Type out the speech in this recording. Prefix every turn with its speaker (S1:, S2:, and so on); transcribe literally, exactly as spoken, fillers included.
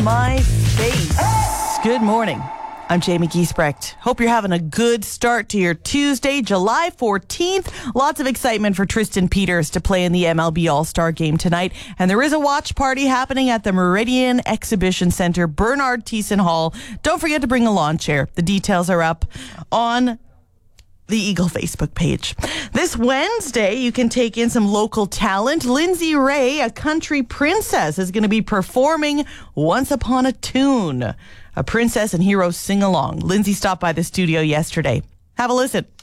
S1: my face. Good morning. I'm Jamie Giesbrecht. Hope you're having a good start to your Tuesday, July fourteenth. Lots of excitement for Tristan Peters to play in the M L B All-Star Game tonight. And there is a watch party happening at the Meridian Exhibition Center, Bernard Thiessen Hall. Don't forget to bring a lawn chair. The details are up on the Eagle Facebook page. This Wednesday, you can take in some local talent. Lindsay Ray, a country princess, is going to be performing Once Upon a Tune, a princess and hero sing-along. Lindsay stopped by the studio yesterday. Have a listen.